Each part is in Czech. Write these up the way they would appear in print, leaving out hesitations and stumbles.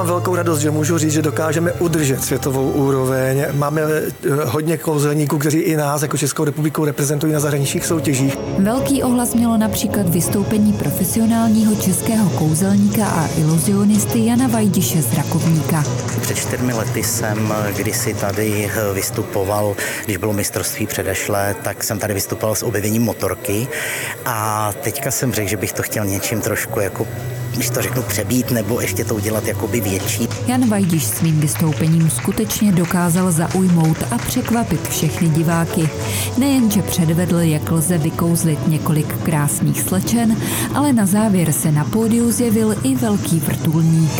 Mám velkou radost, že můžu říct, že dokážeme udržet světovou úroveň. Máme hodně kouzelníků, kteří i nás jako Českou republiku reprezentují na zahraničních soutěžích. Velký ohlas mělo například vystoupení profesionálního českého kouzelníka a iluzionisty Jana Vajdiše z Rakovníka. Před 4 lety jsem kdysi tady vystupoval, když bylo mistrovství předešlé, tak jsem tady vystupoval s objevením motorky a teďka jsem řekl, že bych to chtěl něčím trošku jako, když to řeknu, přebít nebo ještě to udělat jakoby větší. Jan Vajdiš svým vystoupením skutečně dokázal zaujmout a překvapit všechny diváky. Nejenže předvedl, jak lze vykouzlit několik krásných slečen, ale na závěr se na pódiu zjevil i velký vrtulník.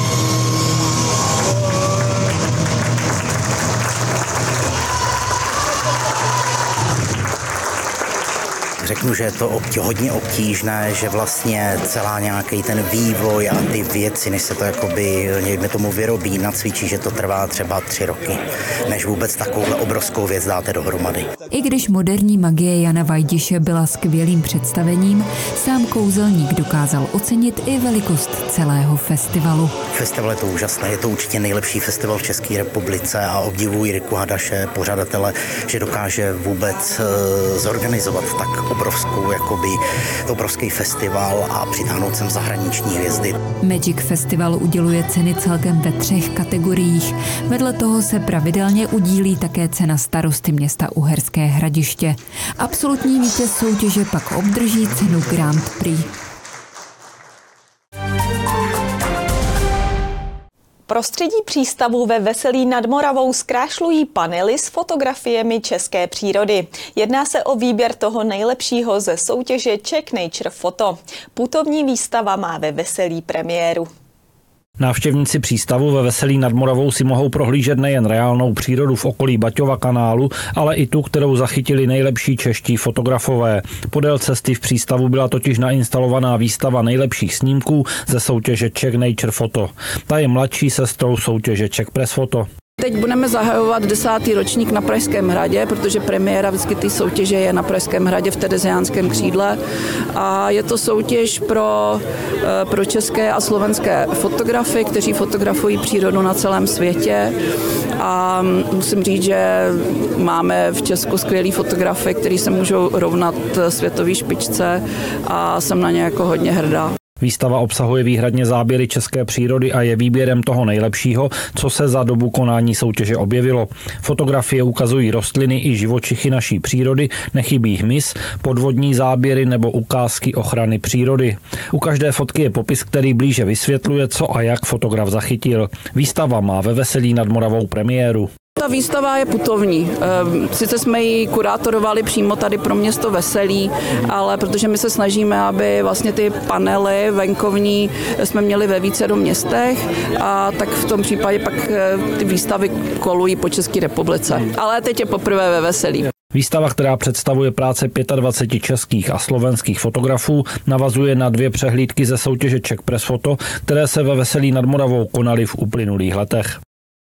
Řeknu, že je to hodně obtížné, že vlastně celá nějaký ten vývoj a ty věci, než se to jakoby, někde tomu vyrobí, nacvičí, že to trvá třeba 3 roky, než vůbec takovou obrovskou věc dáte dohromady. I když moderní magie Jana Vajdiše byla skvělým představením, sám kouzelník dokázal ocenit i velikost celého festivalu. Festival je to úžasné, je to určitě nejlepší festival v České republice a obdivuji Riku Hadaše, pořadatele, že dokáže vůbec zorganizovat tak obrovský festival a přitáhnout sem zahraniční hvězdy. Magic Festival uděluje ceny celkem ve 3 kategoriích. Vedle toho se pravidelně udílí také cena starosty města Uherské Hradiště. Absolutní vítěz soutěže pak obdrží cenu Grand Prix. Prostředí přístavu ve Veselí nad Moravou zkrášlují panely s fotografiemi české přírody. Jedná se o výběr toho nejlepšího ze soutěže Czech Nature Photo. Putovní výstava má ve Veselí premiéru. Návštěvníci přístavu ve Veselí nad Moravou si mohou prohlížet nejen reálnou přírodu v okolí Baťova kanálu, ale i tu, kterou zachytili nejlepší čeští fotografové. Podél cesty v přístavu byla totiž nainstalovaná výstava nejlepších snímků ze soutěže Czech Nature Photo. Ta je mladší sestrou soutěže Czech Press Photo. Teď budeme zahajovat 10. ročník na Pražském hradě, protože premiéra vždycky té soutěže je na Pražském hradě v Tereziánském křídle. A je to soutěž pro české a slovenské fotografy, kteří fotografují přírodu na celém světě. A musím říct, že máme v Česku skvělý fotografy, kteří se můžou rovnat světové špičce a jsem na ně jako hodně hrdá. Výstava obsahuje výhradně záběry české přírody a je výběrem toho nejlepšího, co se za dobu konání soutěže objevilo. Fotografie ukazují rostliny i živočichy naší přírody, nechybí hmyz, podvodní záběry nebo ukázky ochrany přírody. U každé fotky je popis, který blíže vysvětluje, co a jak fotograf zachytil. Výstava má ve Veselí nad Moravou premiéru. Ta výstava je putovní. Sice jsme ji kurátorovali přímo tady pro město Veselí, ale protože my se snažíme, aby vlastně ty panely venkovní jsme měli ve vícero městech, a tak v tom případě pak ty výstavy kolují po České republice. Ale teď je poprvé ve Veselí. Výstava, která představuje práce 25 českých a slovenských fotografů, navazuje na 2 přehlídky ze soutěže Czech Press Photo, které se ve Veselí nad Moravou konaly v uplynulých letech.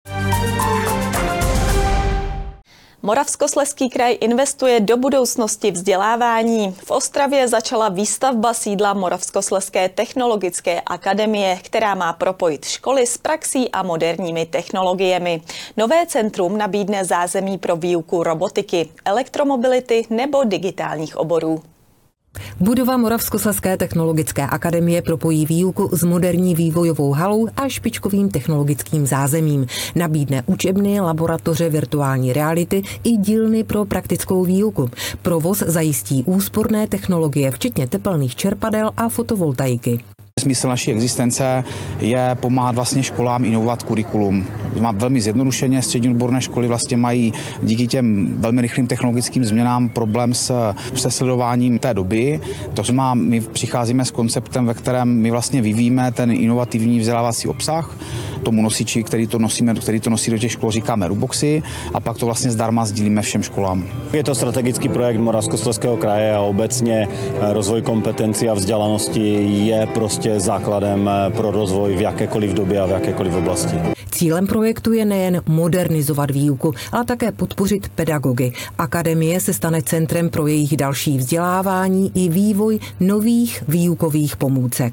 Moravskoslezský kraj investuje do budoucnosti vzdělávání. V Ostravě začala výstavba sídla Moravskoslezské technologické akademie, která má propojit školy s praxí a moderními technologiemi. Nové centrum nabídne zázemí pro výuku robotiky, elektromobility nebo digitálních oborů. Budova Moravskoslezské technologické akademie propojí výuku s moderní vývojovou halou a špičkovým technologickým zázemím. Nabídne učebny, laboratoře virtuální reality i dílny pro praktickou výuku. Provoz zajistí úsporné technologie, včetně tepelných čerpadel a fotovoltaiky. Smysl naší existence je pomáhat vlastně školám inovovat kurikulum. Má velmi zjednodušeně, střední odborné školy vlastně mají díky těm velmi rychlým technologickým změnám problém se sledováním té doby. To znamená, my přicházíme s konceptem, ve kterém my vlastně vyvíjíme ten inovativní vzdělávací obsah. Tomu nosiči, který to nosí do těch škol, říkáme Ruboxy, a pak to vlastně zdarma sdílíme všem školám. Je to strategický projekt Moravskoslezského kraje a obecně rozvoj kompetencí a vzdělanosti je prostě základem pro rozvoj v jakékoliv době a v jakékoliv oblasti. Cílem projektu je nejen modernizovat výuku, ale také podpořit pedagogy. Akademie se stane centrem pro jejich další vzdělávání i vývoj nových výukových pomůcek.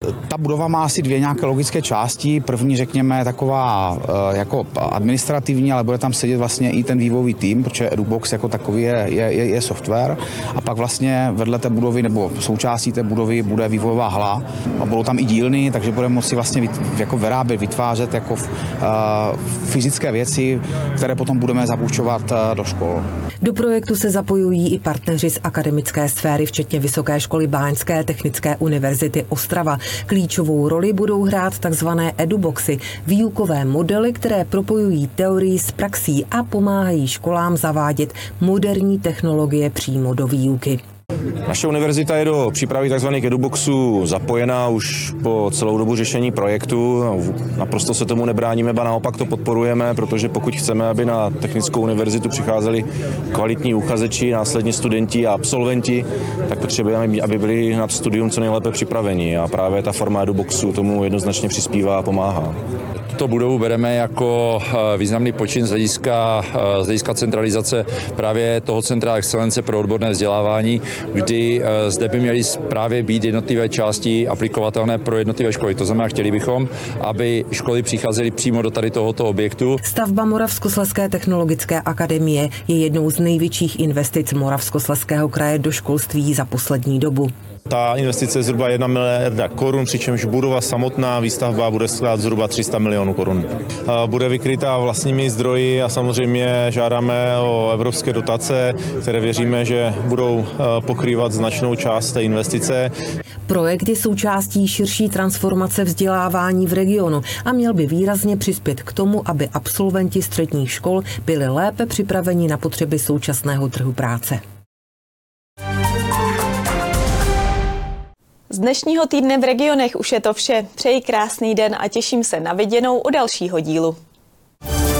Ta budova má asi dvě nějaké logické části. První, řekněme, taková jako administrativní, ale bude tam sedět vlastně i ten vývojový tým, protože EduBox jako takový je software. A pak vlastně vedle té budovy nebo součástí té budovy bude vývojová hala a budou tam i dílny, takže budeme moci vlastně jako vyrábět, vytvářet jako fyzické věci, které potom budeme zapůjčovat do škol. Do projektu se zapojují i partneři z akademické sféry, včetně Vysoké školy Báňské technické univerzity Ostrava. Klíčovou roli budou hrát takzvané eduboxy, výukové modely, které propojují teorii s praxí a pomáhají školám zavádět moderní technologie přímo do výuky. Naše univerzita je do přípravy tzv. EduBoxů zapojena už po celou dobu řešení projektu. Naprosto se tomu nebráníme, ba naopak to podporujeme, protože pokud chceme, aby na Technickou univerzitu přicházeli kvalitní uchazeči, následně studenti a absolventi, tak potřebujeme, aby byli na studium co nejlépe připraveni a právě ta forma EduBoxu tomu jednoznačně přispívá a pomáhá. Tuto budovu bereme jako významný počin z hlediska centralizace právě toho Centra excelence pro odborné vzdělávání, kdy zde by měly právě být jednotlivé části aplikovatelné pro jednotlivé školy. To znamená, chtěli bychom, aby školy přicházely přímo do tady tohoto objektu. Stavba Moravskoslezské technologické akademie je jednou z největších investic Moravskoslezského kraje do školství za poslední dobu. Ta investice je zhruba 1 miliarda korun, přičemž budova samotná výstavba bude stát zhruba 300 milionů korun. Bude vykrytá vlastními zdroji a samozřejmě žádáme o evropské dotace, které věříme, že budou pokrývat značnou část té investice. Projekt je součástí širší transformace vzdělávání v regionu a měl by výrazně přispět k tomu, aby absolventi středních škol byli lépe připraveni na potřeby současného trhu práce. Z dnešního týdne v regionech už je to vše. Přeji krásný den a těším se na viděnou u dalšího dílu.